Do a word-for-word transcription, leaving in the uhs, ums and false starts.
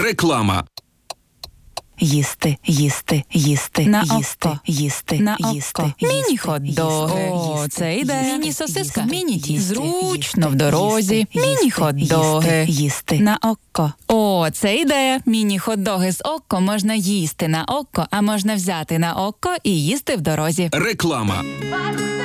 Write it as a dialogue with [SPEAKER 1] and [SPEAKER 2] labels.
[SPEAKER 1] Реклама.
[SPEAKER 2] Їсти, їсти, їсти,
[SPEAKER 3] На
[SPEAKER 2] їсти,
[SPEAKER 3] око.
[SPEAKER 2] їсти,
[SPEAKER 3] На
[SPEAKER 2] їсти,
[SPEAKER 3] око.
[SPEAKER 2] їсти,
[SPEAKER 3] Міні-хот-доги.
[SPEAKER 2] їсти,
[SPEAKER 3] О, це ідея.
[SPEAKER 2] їсти,
[SPEAKER 3] Міні-сосиска.
[SPEAKER 2] їсти,
[SPEAKER 3] Міні-тісто.
[SPEAKER 2] їсти,
[SPEAKER 3] Зручно в
[SPEAKER 2] їсти,
[SPEAKER 3] дорозі.
[SPEAKER 2] їсти,
[SPEAKER 3] Міні-хот-доги.
[SPEAKER 2] їсти, їсти.
[SPEAKER 3] На око. О, це ідея. Міні-хот-доги з око можна їсти на око, а можна взяти на око і їсти в дорозі.
[SPEAKER 1] Реклама.